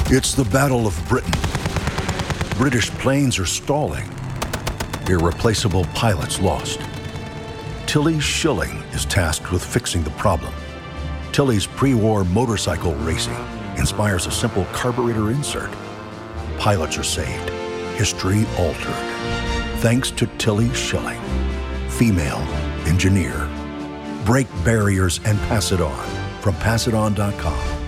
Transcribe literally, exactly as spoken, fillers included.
It's the Battle of Britain. British planes are stalling. Irreplaceable pilots lost. Tilly Schilling is tasked with fixing the problem. Tilly's pre-war motorcycle racing inspires a simple carburetor insert. Pilots are saved. History altered. Thanks to Tilly Schilling, female engineer. Break barriers and pass it on from pass it on dot com.